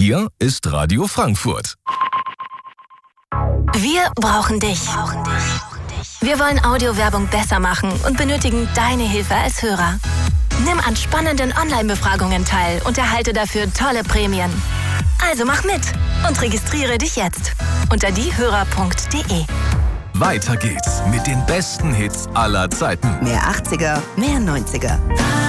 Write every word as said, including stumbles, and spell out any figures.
Hier ist Radio Frankfurt. Wir brauchen dich. Wir wollen Audiowerbung besser machen und benötigen deine Hilfe als Hörer. Nimm an spannenden Online-Befragungen teil und erhalte dafür tolle Prämien. Also mach mit und registriere dich jetzt unter diehörer punkt de. Weiter geht's mit den besten Hits aller Zeiten. Mehr achtziger, mehr neunziger.